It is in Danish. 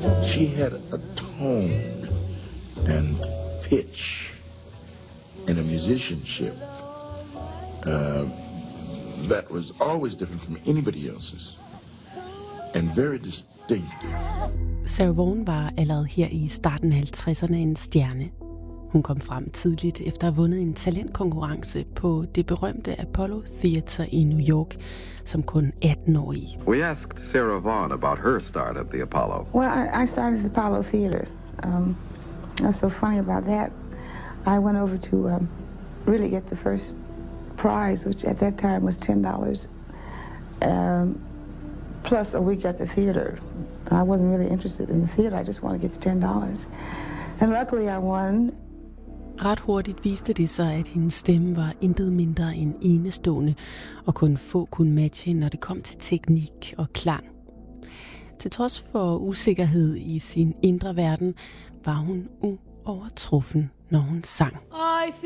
She had a tone and pitch and a musicianship that was always different from anybody else's and very distinctive. Sarah Vaughan var allerede her i starten af 50'erne en stjerne. Hun kom frem tidligt efter at have vundet en talentkonkurrence på det berømte Apollo Theater i New York som kun 18-årig. We asked Sarah Vaughan about her start at the Apollo. Well, I started at the Apollo Theater. What's so funny about that, I went over to really get the first prize, which at that time was $10, plus a week at the theater. I wasn't really interested in the theater, I just wanted to get the $10. And luckily I won. Ret hurtigt viste det sig, at hendes stemme var intet mindre end enestående, og kun få kunne matche, når det kom til teknik og klang. Til trods for usikkerhed i sin indre verden, var hun uovertruffen, når hun sang.